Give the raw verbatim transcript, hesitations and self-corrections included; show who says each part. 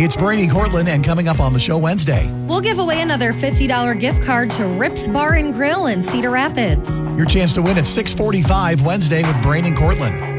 Speaker 1: It's Brady Cortland, and coming up on the show Wednesday,
Speaker 2: we'll give away another fifty dollars gift card to Rips Bar and Grill in Cedar Rapids.
Speaker 1: Your chance to win at six forty-five Wednesday with Brady Cortland.